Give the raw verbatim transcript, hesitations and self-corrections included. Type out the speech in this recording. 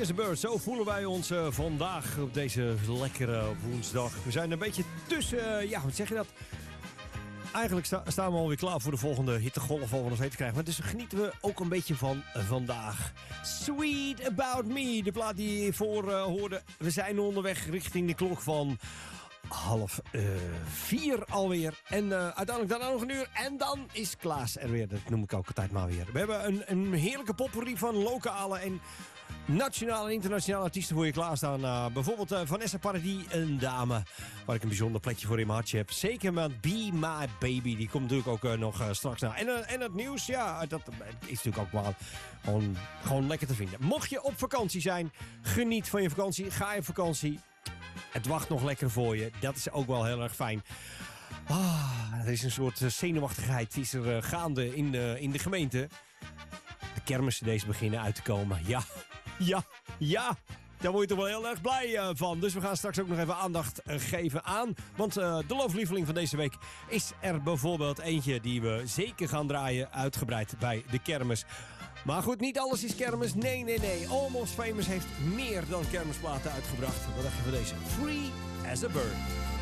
as a Bird, zo voelen wij ons uh, vandaag op deze lekkere woensdag. We zijn een beetje tussen, uh, ja, wat zeg je dat? Eigenlijk sta, staan we alweer klaar voor de volgende hittegolf over ons heen te krijgen. Maar dus genieten we ook een beetje van uh, vandaag. Sweet About Me, de plaat die je voor uh, hoorde. We zijn onderweg richting de klok van half uh, vier alweer. En uh, uiteindelijk dan nog een uur. En dan is Klaas er weer. Dat noem ik ook altijd maar weer. We hebben een, een heerlijke potpourri van lokale en nationale en internationale artiesten voor je klaarstaan. Uh, bijvoorbeeld uh, Vanessa Paradis, een dame waar ik een bijzonder plekje voor in mijn hartje heb. Zeker met Be My Baby. Die komt natuurlijk ook uh, nog uh, straks na. En, uh, en het nieuws, ja, dat is natuurlijk ook wel gewoon, gewoon lekker te vinden. Mocht je op vakantie zijn, geniet van je vakantie. Ga je op vakantie. Het wacht nog lekker voor je. Dat is ook wel heel erg fijn. Ah, er is een soort zenuwachtigheid is er uh, gaande in, uh, in de gemeente. De kermissen deze beginnen uit te komen. Ja, ja, ja. Daar word je toch wel heel erg blij uh, van. Dus we gaan straks ook nog even aandacht uh, geven aan. Want uh, de looflieveling van deze week is er bijvoorbeeld eentje die we zeker gaan draaien. Uitgebreid bij de kermis. Maar goed, niet alles is kermis. Nee, nee, nee. Almost Famous heeft meer dan kermisplaten uitgebracht. Wat dacht je van deze? Free as a Bird.